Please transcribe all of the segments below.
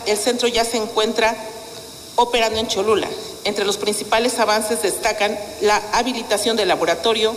el centro ya se encuentra operando en Cholula. Entre los principales avances destacan la habilitación del laboratorio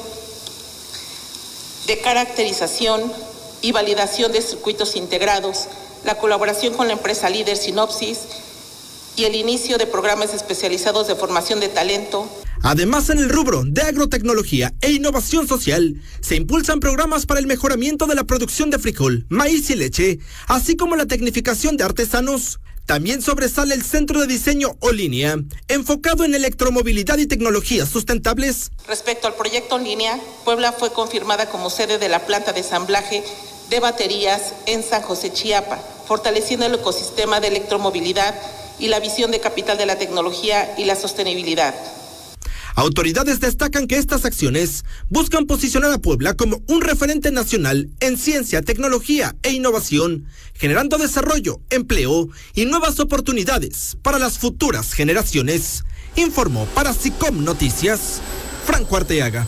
de caracterización y validación de circuitos integrados, la colaboración con la empresa líder Sinopsis y el inicio de programas especializados de formación de talento. Además, en el rubro de agrotecnología e innovación social, se impulsan programas para el mejoramiento de la producción de frijol, maíz y leche, así como la tecnificación de artesanos. También sobresale el Centro de Diseño Olínea, enfocado en electromovilidad y tecnologías sustentables. Respecto al proyecto Olínea, Puebla fue confirmada como sede de la planta de ensamblaje de baterías en San José, Chiapa, fortaleciendo el ecosistema de electromovilidad y la visión de capital de la tecnología y la sostenibilidad. Autoridades destacan que estas acciones buscan posicionar a Puebla como un referente nacional en ciencia, tecnología e innovación, generando desarrollo, empleo y nuevas oportunidades para las futuras generaciones. Informó para SICOM Noticias, Franco Arteaga.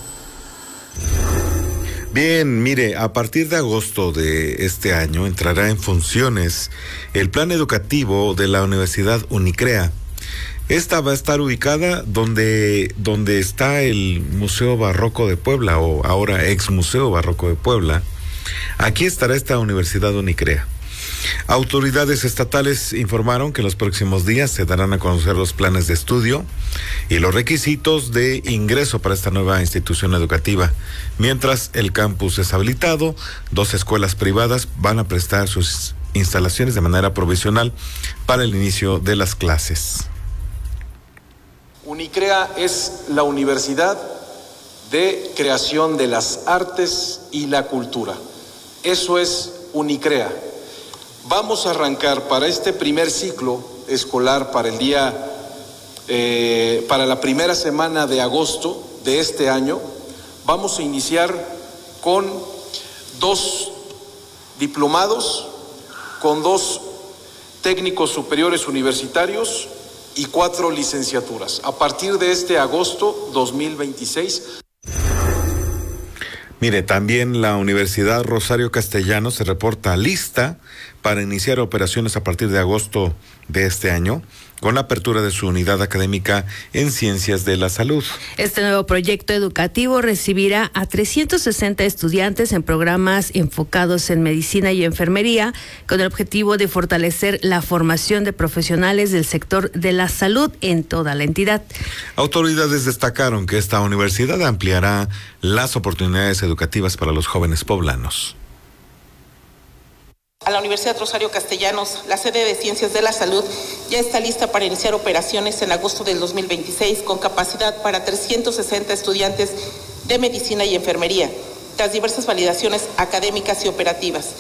Bien, mire, a partir de agosto de este año entrará en funciones el plan educativo de la Universidad Unicrea. Esta va a estar ubicada donde está el Museo Barroco de Puebla, o ahora ex Museo Barroco de Puebla. Aquí estará esta Universidad Unicrea. Autoridades estatales informaron que en los próximos días se darán a conocer los planes de estudio y los requisitos de ingreso para esta nueva institución educativa. Mientras el campus es habilitado, 2 escuelas privadas van a prestar sus instalaciones de manera provisional para el inicio de las clases. Unicrea es la universidad de creación de las artes y la cultura. Eso es Unicrea. Vamos a arrancar para este primer ciclo escolar, para la primera semana de agosto de este año, vamos a iniciar con 2 diplomados, con 2 técnicos superiores universitarios y 4 licenciaturas. A partir de este agosto 2026. Mire, también la Universidad Rosario Castellanos se reporta lista para iniciar operaciones a partir de agosto de este año, con la apertura de su unidad académica en Ciencias de la Salud. Este nuevo proyecto educativo recibirá a 360 estudiantes en programas enfocados en medicina y enfermería, con el objetivo de fortalecer la formación de profesionales del sector de la salud en toda la entidad. Autoridades destacaron que esta universidad ampliará las oportunidades educativas para los jóvenes poblanos. A la Universidad Rosario Castellanos, la sede de Ciencias de la Salud ya está lista para iniciar operaciones en agosto del 2026 con capacidad para 360 estudiantes de medicina y enfermería, tras diversas validaciones académicas y operativas.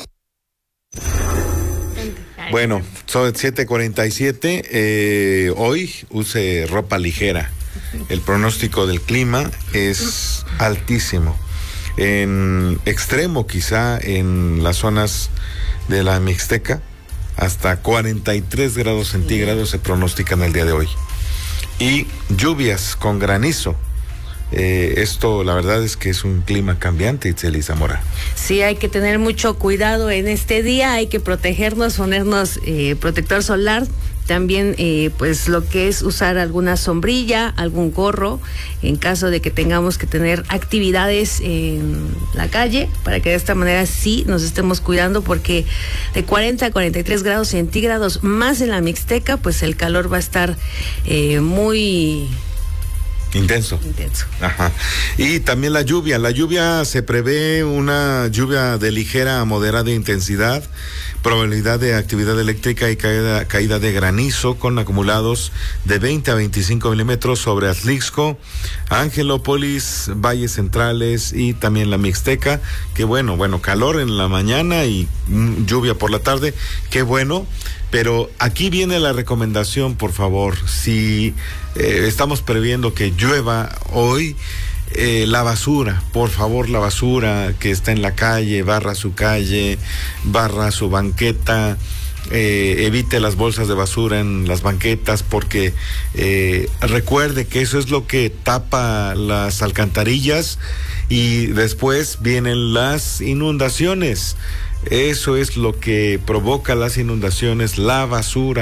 Bueno, son 7:47, hoy use ropa ligera. El pronóstico del clima es altísimo. En extremo quizá en las zonas de la Mixteca, hasta 43 grados centígrados se pronostican el día de hoy. Y lluvias con granizo. Esto la verdad es que es un clima cambiante, Itzeli Zamora. Sí, hay que tener mucho cuidado en este día, hay que protegernos, ponernos protector solar. También pues lo que es usar alguna sombrilla, algún gorro, en caso de que tengamos que tener actividades en la calle, para que de esta manera sí nos estemos cuidando, porque de 40 a 43 grados centígrados más en la Mixteca, pues el calor va a estar muy... Intenso. Ajá. Y también la lluvia se prevé una lluvia de ligera a moderada intensidad, probabilidad de actividad eléctrica y caída de granizo con acumulados de 20 a 25 milímetros sobre Atlixco, Angelópolis, Valles Centrales y también la Mixteca. Qué bueno, calor en la mañana y lluvia por la tarde, qué bueno. Pero aquí viene la recomendación, por favor, si estamos previendo que llueva hoy, la basura, por favor, la basura que está en la calle, barra su banqueta, evite las bolsas de basura en las banquetas, porque recuerde que eso es lo que tapa las alcantarillas y después vienen las inundaciones. Eso es lo que provoca las inundaciones, la basura.